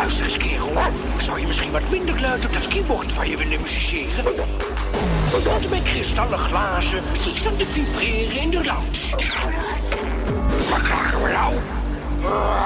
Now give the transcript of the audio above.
Luister eens, kerel. Zou je misschien wat minder luid op dat keyboard van je willen musiceren? Want mijn kristallen glazen die staan te vibreren in de lounge. Waar klagen we nou?